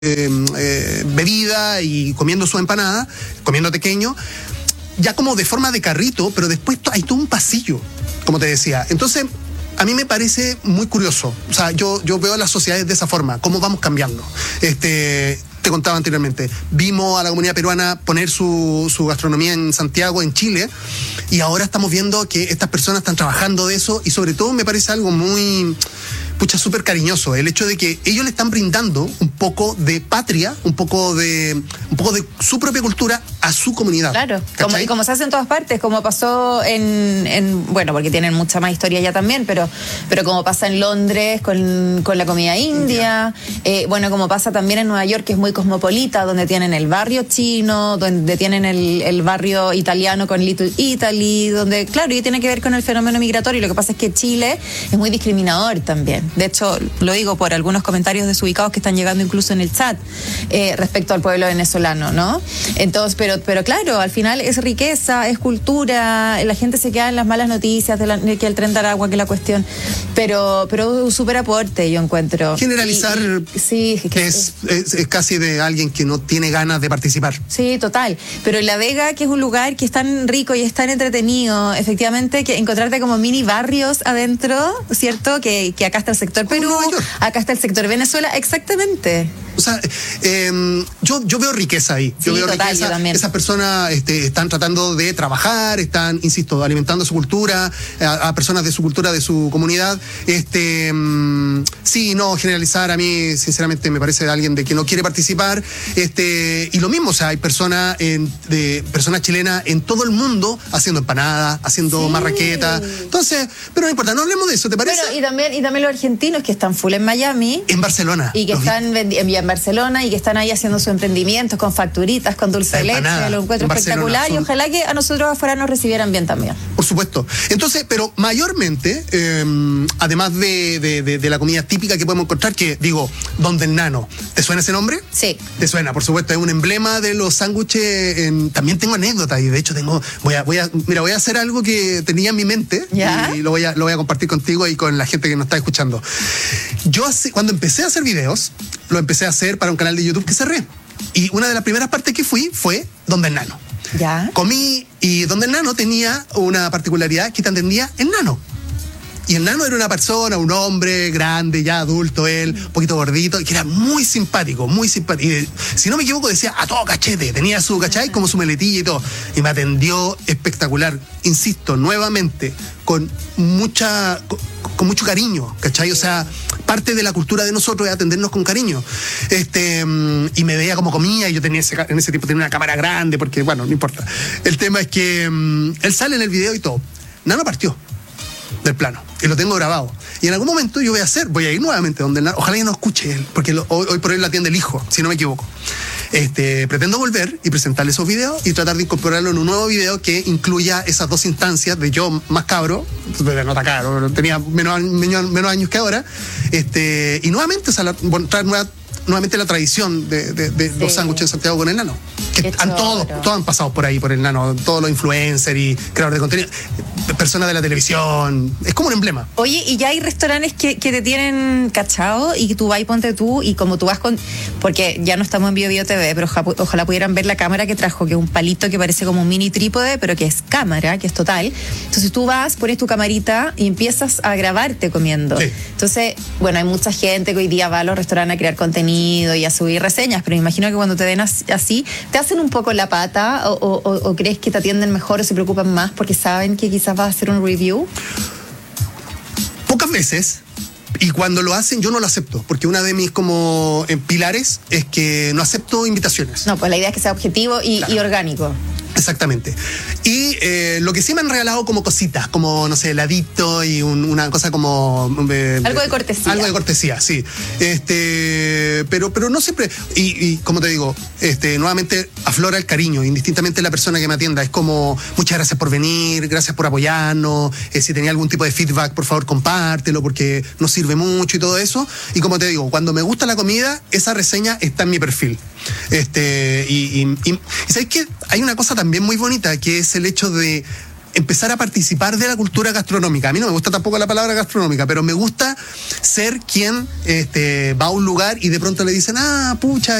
bebida y comiendo su empanada, comiendo pequeño, ya como de forma de carrito, pero después hay todo un pasillo, como te decía. Entonces, a mí me parece muy curioso. O sea, yo veo las sociedades de esa forma, cómo vamos cambiando. Te contaba anteriormente, vimos a la comunidad peruana poner su gastronomía en Santiago, en Chile, y ahora estamos viendo que estas personas están trabajando de eso, y sobre todo me parece algo muy, súper cariñoso, el hecho de que ellos le están brindando un poco de patria, un poco de su propia cultura a su comunidad. Claro, como se hace en todas partes, como pasó bueno, porque tienen mucha más historia ya también, pero como pasa en Londres con la comida india, bueno, como pasa también en Nueva York, que es muy cosmopolita, donde tienen el barrio chino, donde tienen el barrio italiano con Little Italy, donde, claro, y tiene que ver con el fenómeno migratorio. Lo que pasa es que Chile es muy discriminador también. De hecho, lo digo por algunos comentarios desubicados que están llegando incluso en el chat respecto al pueblo venezolano, ¿no? Entonces, pero claro, al final es riqueza, es cultura, la gente se queda en las malas noticias de que el Tren de Aragua, que la cuestión, pero un súper aporte, yo encuentro. Generalizar sí, es casi de alguien que no tiene ganas de participar. Sí, total. Pero en La Vega, que es un lugar que es tan rico y es tan entretenido, efectivamente, que encontrarte como mini barrios adentro, ¿cierto? Que acá está el sector Perú, acá está el sector Venezuela, exactamente. O sea, yo veo riqueza ahí. Yo veo total, riqueza. Yo también. Esas personas están tratando de trabajar, están, insisto, alimentando su cultura, a personas de su cultura, de su comunidad. Sí, no, generalizar a mí, sinceramente, me parece de alguien de que no quiere participar. Y lo mismo, o sea, hay personas chilenas en todo el mundo haciendo empanadas, haciendo marraquetas. Entonces, pero no importa, no hablemos de eso, ¿te parece? Bueno, y también los argentinos que están full en Miami. En Barcelona. Y que están en Barcelona y que están ahí haciendo sus emprendimientos con facturitas, con dulce de leche, lo encuentro espectacular y ojalá que a nosotros afuera nos recibieran bien también. Por supuesto. Entonces, pero mayormente, además de la comida típica que podemos encontrar, que digo, Don del Nano, ¿te suena ese nombre? Sí. Te suena, por supuesto, es un emblema de los sándwiches. También tengo anécdotas y de hecho voy a hacer algo que tenía en mi mente. ¿Ya? Y lo voy a compartir contigo y con la gente que nos está escuchando. Yo cuando empecé a hacer videos, lo empecé a hacer para un canal de YouTube que cerré. Y una de las primeras partes que fui fue Don del Nano. ¿Ya? Comí y Don del Nano tenía una particularidad que te atendía el nano. Y el nano era una persona, un hombre grande, ya adulto él, un poquito gordito, que era muy simpático, muy simpático. Y, si no me equivoco, decía a todo cachete, tenía su, ¿cachai? Como su meletilla y todo. Y me atendió espectacular, insisto, nuevamente, con mucho cariño, ¿cachai? O sea, parte de la cultura de nosotros es atendernos con cariño. Y me veía como comía, y yo en ese tiempo tenía una cámara grande, porque, bueno, no importa. El tema es que él sale en el video y todo. Nano partió del plano y lo tengo grabado, y en algún momento yo voy a ir nuevamente donde el Nano, ojalá que no escuche él, porque hoy por hoy lo atiende el hijo, si no me equivoco. Pretendo volver y presentarle esos videos y tratar de incorporarlo en un nuevo video que incluya esas dos instancias de yo más cabro, no tan cabro, tenía menos años que ahora, y nuevamente, o sea, traer nuevamente la tradición de los sándwiches en Santiago con el Nano. Que todos han pasado por ahí, por el Nano, todos los influencers y creadores de contenido, personas de la televisión, es como un emblema. Oye, y ya hay restaurantes que te tienen cachado y que tú vas y ponte tú, y como tú vas porque ya no estamos en Bio TV, pero ojalá pudieran ver la cámara que trajo, que es un palito que parece como un mini trípode, pero que es cámara, que es total. Entonces tú vas, pones tu camarita y empiezas a grabarte comiendo. Sí. Entonces, bueno, hay mucha gente que hoy día va a los restaurantes a crear contenido y a subir reseñas, pero me imagino que cuando te ven así, ¿te hacen un poco la pata o crees que te atienden mejor o se preocupan más porque saben que quizás vas a hacer un review? Pocas veces. Y cuando lo hacen, yo no lo acepto, porque una de mis pilares es que no acepto invitaciones. No, pues la idea es que sea objetivo y orgánico. Exactamente. Y lo que sí me han regalado como cositas, como, no sé, heladito y una cosa como... algo de cortesía. Algo de cortesía, sí. Pero no siempre... Y como te digo, nuevamente aflora el cariño, indistintamente la persona que me atienda. Es como, muchas gracias por venir, gracias por apoyarnos. Si tenía algún tipo de feedback, por favor, compártelo, porque nos sirve mucho y todo eso. Y como te digo, cuando me gusta la comida, esa reseña está en mi perfil. Y ¿sabes qué? Hay una cosa también muy bonita, que es el hecho de empezar a participar de la cultura gastronómica. A mí no me gusta tampoco la palabra gastronómica, pero me gusta ser quien va a un lugar y de pronto le dicen, pucha,